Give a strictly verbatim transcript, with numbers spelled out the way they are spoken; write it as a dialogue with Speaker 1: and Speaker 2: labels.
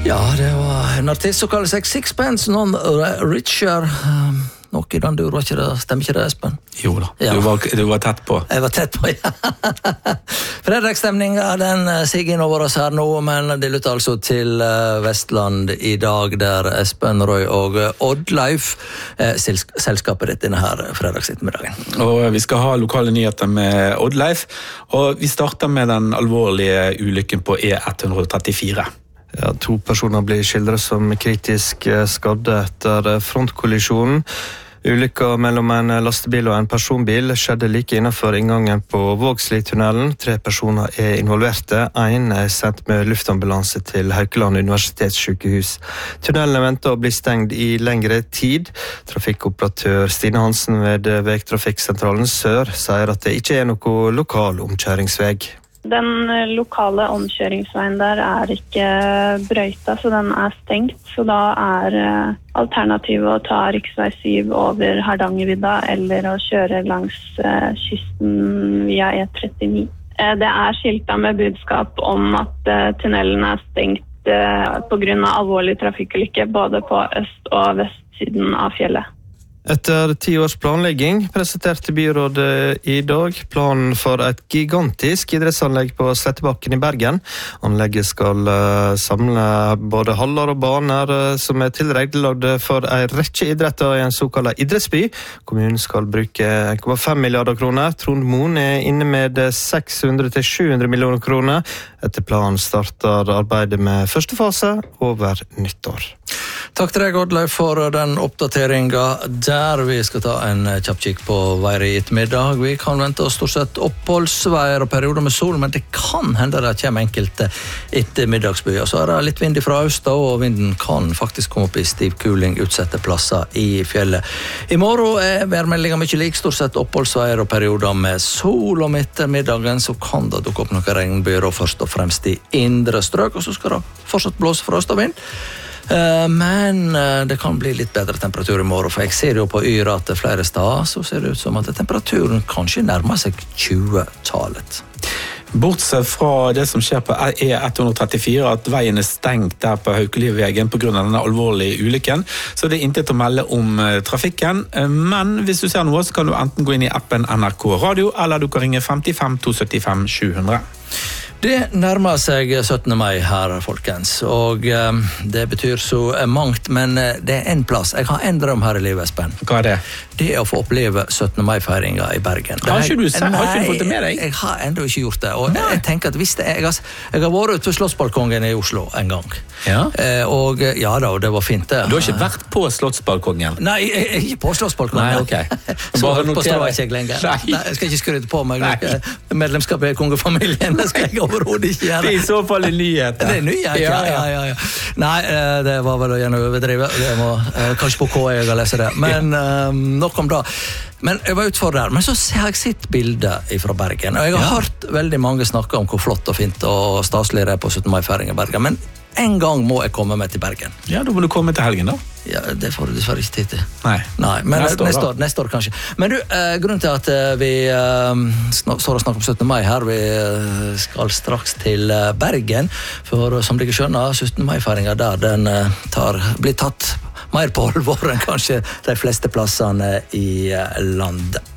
Speaker 1: Ja, det var en artist som kaller seg Sixpence Non Richer. Noe i den duren, ikke det? Stemmer ikke det, Espen?
Speaker 2: Jo da, ja. du, var, du var tett på.
Speaker 1: Jeg var tett på, ja. Fredagsstemninga, den siger inn over oss her nå, men det lytter altså til Vestland i dag, der Espen, Roy og Oddleif eh, selskapet ditt denne her fredagsettermiddagen.
Speaker 2: Og vi skal ha lokale nyheter med Oddleif, og vi starter med den alvorlige ulykken på E ett trettifire.
Speaker 3: Ja, to personer blir skildret som kritisk skadde etter frontkollisjonen. Ulykka mellom en lastebil og en personbil skjedde like innenfor inngangen på Vågslitunnelen. Tre personer er involverte. En er sendt med luftambulanse til Haukeland universitetssykehus. Tunnelen er ventet å bli stengt i lengre tid. Trafikkoperatør Stine Hansen ved Vegtrafikksentralen Sør sier at det ikke er noe lokal omkjøringsveg.
Speaker 4: Den lokale omkjøringsveien der er ikke brøyta, så den er stengt. Så da er alternativet å ta riksvei syv over Hardangervidda eller å kjøre langs kysten via E trettini. Det er skiltet med budskap om at tunnelen er stengt på grunn av alvorlig trafikkulykke både på øst- og vestsiden av fjellet.
Speaker 3: Etter ti års planlegging presenterte byrådet i dag planen for et gigantisk idrettsanlegg på Slettebakken i Bergen. Anlegget skal samle både haller og baner som er tilrettelagt for en rekke idretter i en såkalt idrettsby. Kommunen skal bruke en komma fem milliarder kroner. Trond Moen er inne med seks hundre til sju hundre millioner kroner. Etter planen starter arbeidet med første fase over nyttår.
Speaker 1: Takk til deg, Oddleif, for den oppdateringen der. Vi skal ta en kjapp kikk på været i ettermiddag. Vi kan vente oss stort sett oppholdsvær og perioder med sol, men det kan hende det kommer enkelte ettermiddagsbyer. Så er det litt vind fra øst, og vinden kan faktisk komme opp i stiv kuling utsette plasser i fjellet. I morgen er værmeldingen mye lik, stort sett oppholdsvær og perioder med sol. Om ettermiddagen så kan det dukke opp noen regnbyger, og først og fremst i indre strøk, og så skal det fortsatt blåse fra øst og vind. Men det kan bli litt bedre temperatur i morgen, for jeg ser jo på Yra at flere steder så ser det ut som at temperaturen kanskje nærmer seg tjue-tallet.
Speaker 2: Bortsett fra det som skjer på E ett trettifire, at veien er stengt der på Haukelivvegen på grunn av denne alvorlige ulykken, så det er intet å melde om trafikken. Men hvis du ser noe, så kan du enten gå inn i appen N R K Radio, eller du kan ringe fem fem to syv fem sju hundre.
Speaker 1: Det nærmer seg syttende mai her, folkens, og um, det betyr så mangt, men det er en plass. Jeg har en drøm her i livet, Espen.
Speaker 2: Hva er det?
Speaker 1: Det er å få oppleve syttende mai-feiringa i Bergen.
Speaker 2: Har ikke du, har ikke du fått det med deg?
Speaker 1: Jeg har enda ikke gjort det, og Nei. jeg tenker at hvis det er, jeg har, jeg har vært ute på Slottsbalkongen i Oslo en gang,
Speaker 2: ja.
Speaker 1: eh, og ja da, det var fint det.
Speaker 2: Du har ikke vært på Slottsbalkongen?
Speaker 1: Nei, jeg er ikke på Slottsbalkongen.
Speaker 2: Nei, ok.
Speaker 1: Så hørt på stedet ikke jeg lenger. Nei. Nei, jeg skal ikke skryte på meg noe medlemskap i kongefamilien, det skal jeg overhodet ikke gjøre.
Speaker 2: Det er i så fall en nyhet.
Speaker 1: Det er en nyhet, ja, ja, ja, ja. Nei, det var vel å gjerne overdrive. Det må, kanskje på K jeg har lest det. Men um, nok om det. Men jeg var utfor der. Men så har jeg sett bilder fra Bergen. Og jeg har ja. hørt veldig mange snakke om hvor flott og fint og staselig det er på syttende mai-feiring i Bergen. Men en gang må jeg komme med til Bergen.
Speaker 2: Ja, da må du komme til helgen da.
Speaker 1: Ja, det får du dessverre ikke tid til.
Speaker 2: Nei.
Speaker 1: Nei, men neste år, neste år, neste år kanskje. Men du, eh, grunnen til at eh, vi eh, står og snakker om syttende mai her, vi eh, skal straks til eh, Bergen, for som dere skjønner, syttende mai-feiringen der, den eh, tar, blir tatt mer på alvor enn kanskje de fleste plassene i eh, landet.